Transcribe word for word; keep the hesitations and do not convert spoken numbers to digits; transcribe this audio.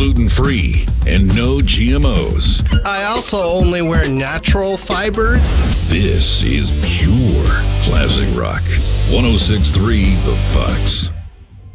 gluten-free, and no G M Os. I also only wear natural fibers. This is pure classic rock. one oh six point three The Fox.